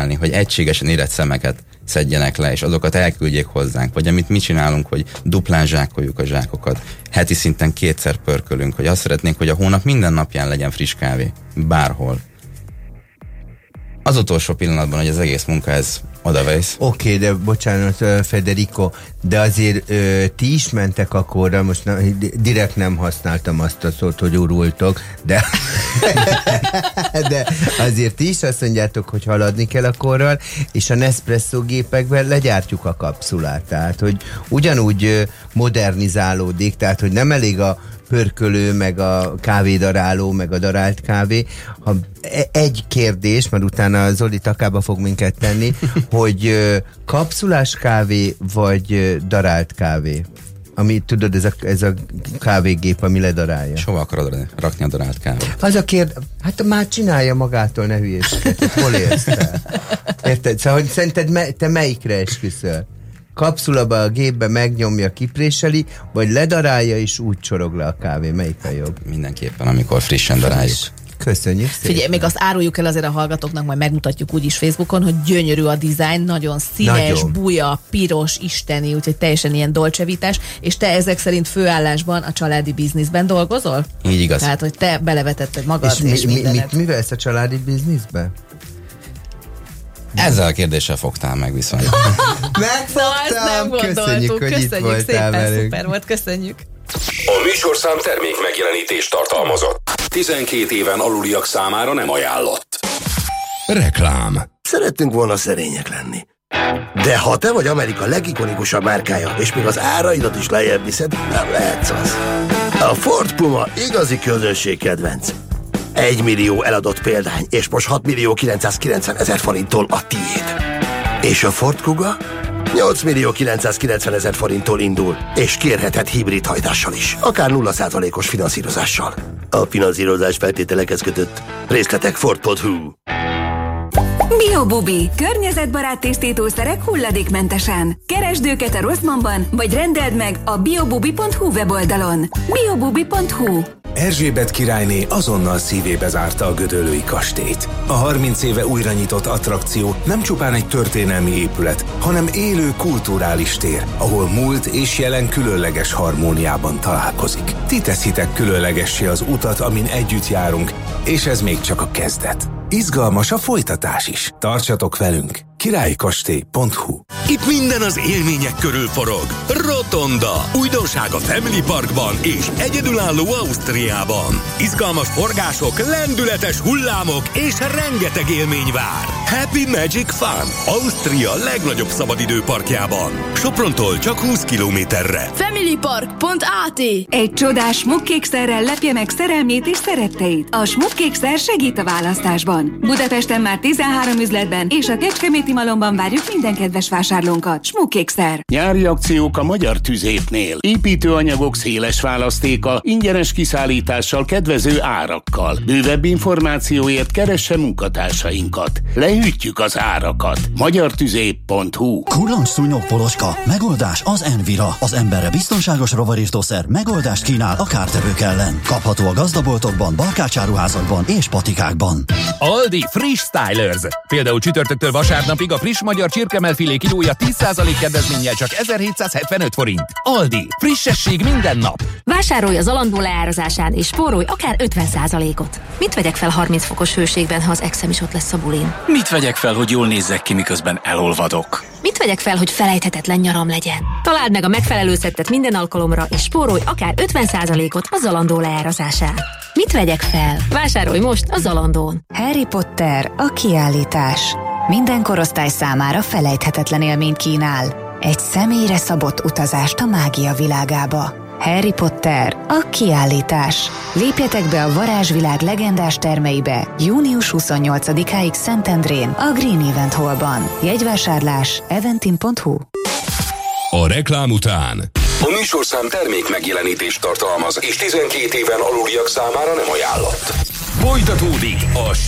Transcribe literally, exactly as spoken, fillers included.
csinálni, hogy egységesen érett szemeket szedjenek le, és azokat elküldjék hozzánk. Vagy amit mi csinálunk, hogy duplán zsákoljuk a zsákokat. Heti szinten kétszer pörkölünk, hogy azt szeretnénk, hogy a hónap minden napján legyen friss kávé. Bárhol. Az utolsó pillanatban, hogy az egész munka ez odavész. Oké, okay, de bocsánat, Federico, de azért ö, ti is mentek akkorra, most na, direkt nem használtam azt a szót, hogy urultok, de, de azért ti is azt mondjátok, hogy haladni kell akkorral, és a Nespresso gépekben legyártjuk a kapszulát, tehát, hogy ugyanúgy ö, modernizálódik, tehát, hogy nem elég a pörkölő, meg a kávédaráló, meg a darált kávé. Ha egy kérdés, mert utána Zoli takába fog minket tenni, hogy kapszulás kávé, vagy darált kávé? Ami, tudod, ez a, ez a kávégép, ami ledarálja. És hova akarod rakni a darált kávét? Az a kérdés, hát már csinálja magától, ne hülyéskedj. Hol élsz te? Érted? Szóval, hogy szerinted me, te melyikre esküszöl? Kapszulaba a gépbe megnyomja, kipréseli, vagy ledarálja és úgy csorog le a kávé. Melyik a jobb? Mindenképpen, amikor frissen daráljuk. Köszönjük szépen. Figyelj, még azt áruljuk el azért a hallgatóknak, majd megmutatjuk úgyis Facebookon, hogy gyönyörű a dizájn, nagyon színes, nagyon buja, piros, isteni, úgyhogy teljesen ilyen dolce vitás, és te ezek szerint főállásban a családi bizniszben dolgozol? Így igaz. Tehát, hogy te belevetetted magad, és, és mi, mindened. Mit művelsz a családi bizniszbe? Ezzel a kérdéssel fogtál meg viszont. Megfogtam! Köszönjük, hogy köszönjük, itt voltál szépen, velünk. szuper volt, köszönjük. A műsorszám termék megjelenítést tartalmazott. tizenkét éven aluliak számára nem ajánlott. Reklám. Szerettünk volna szerények lenni. De ha te vagy Amerika legikonikusabb márkája, és még az áraidat is lejjebb viszed, nem lehetsz az. A Ford Puma igazi közönségkedvenc. Egy millió eladott példány, és most hat millió kilencszázkilencven ezer forinttól a tiéd. És a Ford Kuga nyolc millió kilencszázkilencven ezer forinttól indul, és kérheted hibrid hajtással is, akár nulla százalékos finanszírozással. A finanszírozás feltételekhez kötött. Részletek ford pont hu. Biobubi. Környezetbarát tisztítószerek hulladékmentesen. Keresd őket a Rosszmanban, vagy rendeld meg a biobubi pont hu weboldalon. biobubi pont hu. Erzsébet királyné azonnal szívébe zárta a gödöllői kastélyt. A harminc éve újra nyitott attrakció nem csupán egy történelmi épület, hanem élő kulturális tér, ahol múlt és jelen különleges harmóniában találkozik. Ti teszitek különlegessé az utat, amin együtt járunk, és ez még csak a kezdet. Izgalmas a folytatás is. Tartsatok velünk! királykastély pont hu. Itt minden az élmények körül forog. Rotonda. Újdonság a Family Parkban és egyedülálló Ausztriában. Izgalmas forgások, lendületes hullámok és rengeteg élmény vár. Happy Magic Fun. Ausztria legnagyobb szabadidőparkjában. Soprontól csak húsz kilométerre. familypark pont á té. Egy csodás smukkékszerrel lepje meg szerelmét és szeretteit. A smukkékszer segít a választásban. Budapesten már tizenhárom üzletben és a Kecskeméti Malomban várjuk minden kedves vásárlónkat. Smukkékszer. Nyári akciók a Magyar Tüzépnél. Építőanyagok széles választéka, ingyenes kiszállítással, kedvező árakkal. Bővebb információért keresse munkatársainkat. Lehűtjük az árakat. magyartüzép pont hu. Kullancs szúnyog poloska. Megoldás az Envira. Az emberre biztonságos rovaristószer megoldást kínál a kártevők ellen. Kapható a gazdaboltokban, barkácsáruházakban és patikákban. Aldi Friss Stylers. Például csütörtöktől vasárnapig a friss magyar csirkemelfilé kilója tíz százalék kedvezménnyel csak ezerhétszázhetvenöt forint. Aldi. Frissesség minden nap. Vásárolj az Zalando leárazásán és spórolj akár ötven százalékot. Mit vegyek fel harminc fokos hőségben, ha az exem is ott lesz a bulin? Mit vegyek fel, hogy jól nézzek ki, miközben elolvadok? Mit vegyek fel, hogy felejthetetlen nyaram legyen? Találd meg a megfelelő szettet minden alkalomra, és spórolj akár ötven százalékot a Zalando leárazásán. Mit vegyek fel? Vásárolj most a Zalandón. Harry Potter, a kiállítás. Minden korosztály számára felejthetetlen élményt kínál. Egy személyre szabott utazást a mágia világába. Harry Potter, a kiállítás. Lépjetek be a varázsvilág legendás termeibe június huszonnyolcadikáig Szentendrén, a Green Event Hallban. Jegyvásárlás eventim pont hu. A reklám után a műsorszám termék megjelenítést tartalmaz, és tizenkét éven aluliak számára nem ajánlott. Folytatódik a